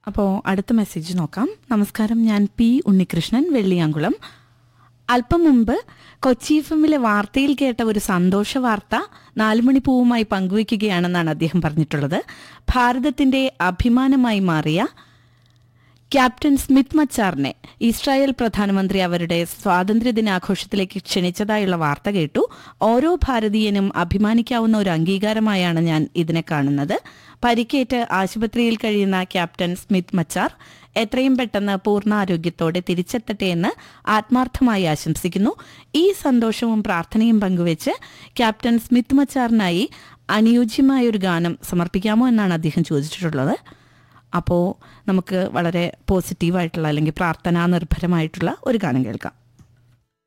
അപ്പോൾ അടുത്ത മെസ്സേജ് നോക്കാം. നമസ്കാരം, ഞാൻ പി ഉണ്ണികൃഷ്ണൻ, വെള്ളിയാങ്കുളം. അല്പം മുമ്പ് കൊച്ചി എഫ്എമ്മിലെ വാർത്തയിൽ കേട്ട ഒരു സന്തോഷ വാർത്ത 4 മണി പൂവുമായി പങ്കുവയ്ക്കുകയാണെന്നാണ് അദ്ദേഹം പറഞ്ഞിട്ടുള്ളത്. ഭാരതത്തിന്റെ അഭിമാനമായി മാറിയ ക്യാപ്റ്റൻ സ്മിത്ത് മച്ചാറിനെ ഇസ്രായേൽ പ്രധാനമന്ത്രി അവരുടെ സ്വാതന്ത്ര്യദിനാഘോഷത്തിലേക്ക് ക്ഷണിച്ചതായുള്ള വാർത്ത കേട്ടു. ഓരോ ഭാരതീയനും അഭിമാനിക്കാവുന്ന ഒരു അംഗീകാരമായാണ് ഞാൻ ഇതിനെ കാണുന്നത്. പരിക്കേറ്റ് ആശുപത്രിയിൽ കഴിയുന്ന ക്യാപ്റ്റൻ സ്മിത്ത് മച്ചാർ എത്രയും പെട്ടെന്ന് പൂർണ്ണാരോഗ്യത്തോടെ തിരിച്ചെത്തട്ടെ എന്ന് ആത്മാർത്ഥമായി ആശംസിക്കുന്നു. ഈ സന്തോഷവും പ്രാർത്ഥനയും പങ്കുവെച്ച് ക്യാപ്റ്റൻ സ്മിത്ത് മച്ചാറിനായി അനുയോജ്യമായൊരു ഗാനം സമർപ്പിക്കാമോ എന്നാണ് അദ്ദേഹം ചോദിച്ചിട്ടുള്ളത്. അപ്പോൾ നമുക്ക് വളരെ പോസിറ്റീവായിട്ടുള്ള അല്ലെങ്കിൽ പ്രാർത്ഥനാ നിർഭരമായിട്ടുള്ള ഒരു ഗാനം കേൾക്കാം.